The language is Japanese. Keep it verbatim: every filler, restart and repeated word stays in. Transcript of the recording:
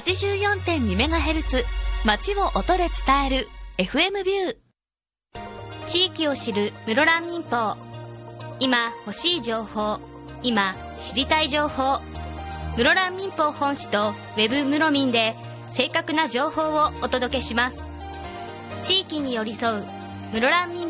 ちじゅうよんてんにメガヘルツ 街を音で伝える エフエム ビュー。地域を知る室蘭民放。今欲しい情報、今知りたい情報。室蘭民放本誌とウェブムロミンで正確な情報をお届けします。地域に寄り添う室蘭民